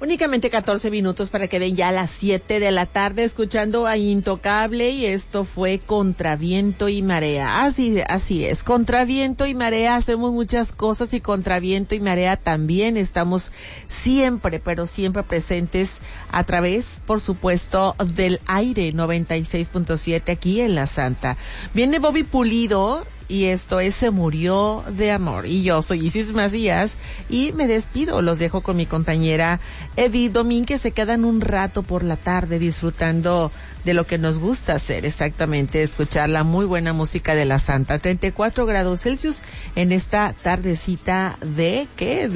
Únicamente 14 minutos para que den ya las 7 de la tarde escuchando a Intocable, y esto fue Contra Viento y Marea. Así es, contra viento y marea hacemos muchas cosas, y contra viento y marea también estamos siempre, pero siempre presentes a través, por supuesto, del aire 96.7 aquí en La Santa. Viene Bobby Pulido y esto es Se Murió de Amor. Y yo soy Isis Macías y me despido. Los dejo con mi compañera Edith Domínguez. Se quedan un rato por la tarde disfrutando de lo que nos gusta hacer, exactamente, escuchar la muy buena música de La Santa. 34 grados Celsius en esta tardecita de ¿qué?